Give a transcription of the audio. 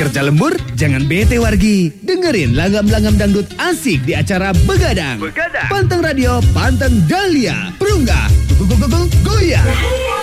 Kerja lembur? Jangan bete wargi. Dengerin langgam-langgam dangdut asik di acara Begadang. Panteng Radio, Panteng Dahlia. Perunggah, goyang.